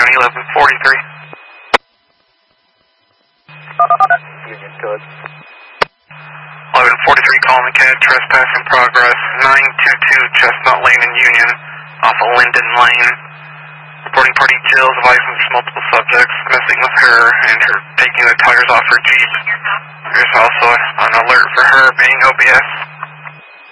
County 1143. Union code. 1143 calling the CAD, trespass in progress, 922 Chestnut Lane in Union, off of Linden Lane. Reporting party Jill advising multiple subjects, messing with her and her taking the tires off her Jeep. There's also an alert for her being OBS.